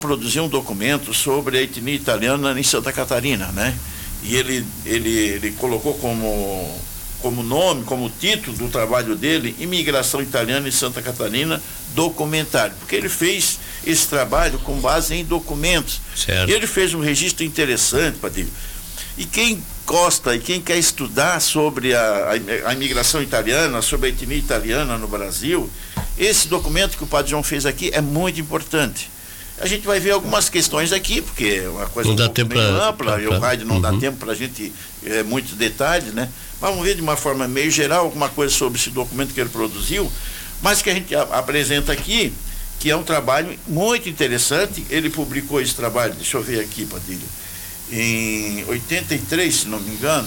produziu um documento sobre a etnia italiana em Santa Catarina, né? E ele colocou como nome, como título do trabalho dele, Imigração Italiana em Santa Catarina, documentário, porque ele fez esse trabalho com base em documentos. Certo. E ele fez um registro interessante, Padilha. E quem gosta e quem quer estudar sobre a imigração italiana, sobre a etnia italiana no Brasil, esse documento que o Padre João fez aqui é muito importante. A gente vai ver algumas questões aqui, porque é uma coisa não um dá pouco tempo meio ampla, e o rádio não dá Uhum. tempo para a gente muitos detalhes, né? Mas vamos ver de uma forma meio geral alguma coisa sobre esse documento que ele produziu, mas que a gente apresenta aqui, que é um trabalho muito interessante. Ele publicou esse trabalho, deixa eu ver aqui, Padilha, em 83, se não me engano.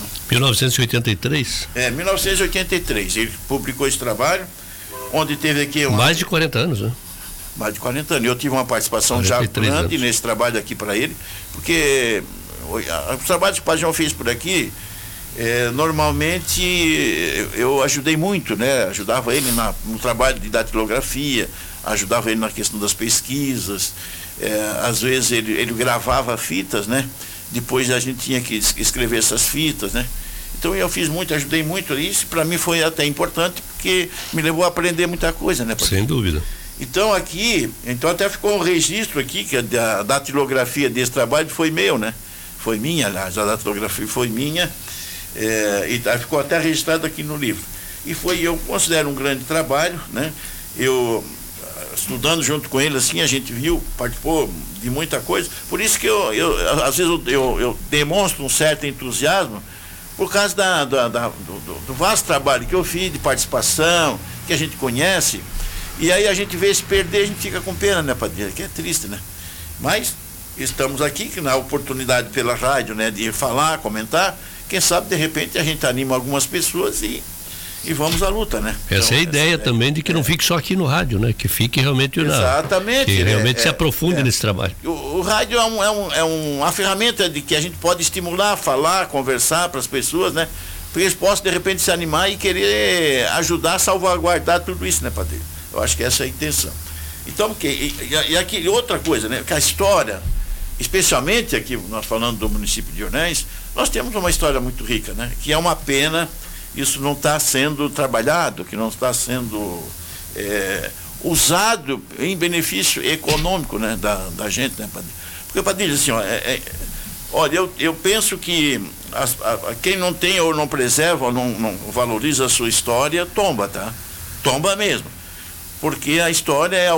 1983? 1983. Ele publicou esse trabalho, onde teve aqui mais de 40 anos, né? Mais de 40 anos. Eu tive uma participação já grande nesse trabalho aqui para ele, porque os trabalhos que o Padre João fez por aqui, normalmente eu ajudei muito, né? Ajudava ele no trabalho de datilografia, ajudava ele na questão das pesquisas, às vezes ele gravava fitas, né? Depois a gente tinha que escrever essas fitas, né? Então eu fiz muito, ajudei muito. Isso para mim foi até importante, porque me levou a aprender muita coisa, né? Sem dúvida. Então até ficou um registro aqui, que a datilografia desse trabalho foi meu, né? Foi minha, aliás, a datilografia foi minha, e ficou até registrado aqui no livro. E eu considero um grande trabalho, né? Eu, estudando junto com ele, assim, a gente viu, participou de muita coisa, por isso que às vezes eu demonstro um certo entusiasmo, por causa do vasto trabalho que eu fiz, de participação, que a gente conhece. E aí a gente vê se perder, a gente fica com pena, né, Padilha? Que é triste, né? Mas estamos aqui, que na oportunidade pela rádio, né, de falar, comentar, quem sabe de repente a gente anima algumas pessoas e vamos à luta, né? Essa então, é a ideia também, de que não fique só aqui no rádio, né? Que fique realmente exatamente, que realmente se aprofunde nesse trabalho. O rádio é uma ferramenta de que a gente pode estimular, falar, conversar para as pessoas, né? Porque eles possam de repente se animar e querer ajudar a salvaguardar tudo isso, né, Padilha? Eu acho que essa é a intenção. Então, e aqui outra coisa, né? Que a história, especialmente aqui, nós falando do município de Ornães, nós temos uma história muito rica, né? Que é uma pena isso não está sendo trabalhado, que não está sendo usado em benefício econômico, né? Da gente, né, Padilha? Porque, Padilha, assim, olha, eu penso que quem não tem ou não preserva ou não valoriza a sua história, tomba, tá? Tomba mesmo. Porque a história é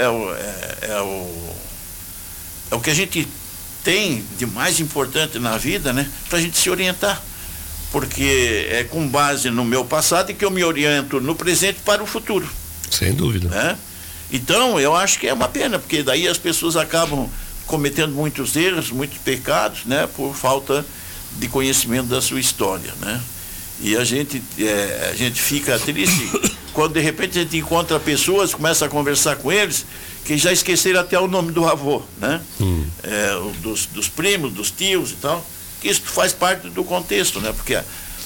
o que a gente tem de mais importante na vida, né? Para a gente se orientar. Porque é com base no meu passado que eu me oriento no presente para o futuro. Sem dúvida. Né? Então, eu acho que é uma pena, porque daí as pessoas acabam cometendo muitos erros, muitos pecados, né? Por falta de conhecimento da sua história, né? E a gente fica triste quando de repente a gente encontra pessoas, começa a conversar com eles, que já esqueceram até o nome do avô, né? Dos primos, dos tios e tal, que isso faz parte do contexto, né? Porque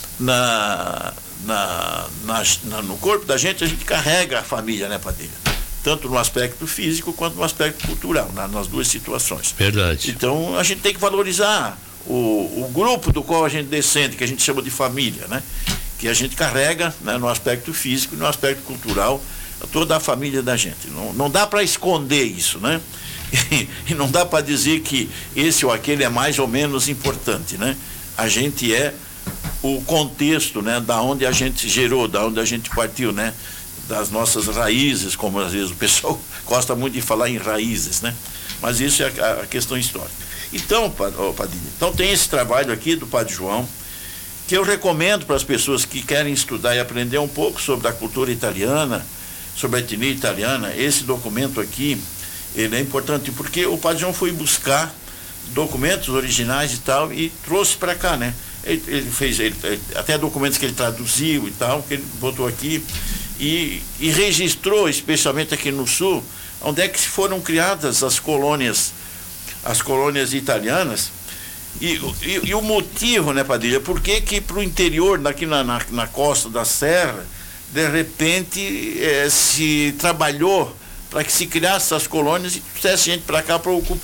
no corpo da gente a gente carrega a família, né, Padilha? Tanto no aspecto físico quanto no aspecto cultural, nas duas situações. Verdade. Então a gente tem que valorizar o grupo do qual a gente descende, que a gente chama de família, né? Que a gente carrega, né, no aspecto físico e no aspecto cultural, toda a família da gente. Não dá para esconder isso, né? E não dá para dizer que esse ou aquele é mais ou menos importante, né? A gente é o contexto, né? Da onde a gente gerou, da onde a gente partiu, né? Das nossas raízes, como às vezes o pessoal gosta muito de falar em raízes, né? Mas isso é a questão histórica. Então, Padilha, então tem esse trabalho aqui do Padre João, que eu recomendo para as pessoas que querem estudar e aprender um pouco sobre a cultura italiana, sobre a etnia italiana. Esse documento aqui, ele é importante, porque o Padre João foi buscar documentos originais e tal, e trouxe para cá, né? Ele fez até documentos que ele traduziu e tal, que ele botou aqui, e registrou, especialmente aqui no Sul, onde é que foram criadas as colônias italianas, e o motivo, né, Padilha, por que para o interior, aqui na costa da serra, de repente se trabalhou para que se criasse essas colônias e trouxesse gente para cá para ocupar.